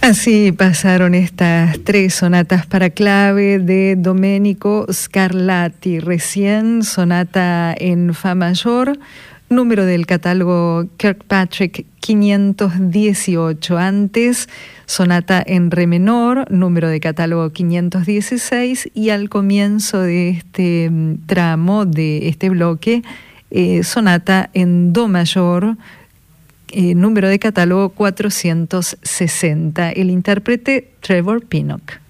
Así pasaron estas tres sonatas para clave de Domenico Scarlatti. Recién sonata en fa mayor, número del catálogo Kirkpatrick 518. Antes, sonata en re menor, número de catálogo 516. Y al comienzo de este tramo, de este bloque, sonata en do mayor, número de catálogo 460. El intérprete Trevor Pinnock.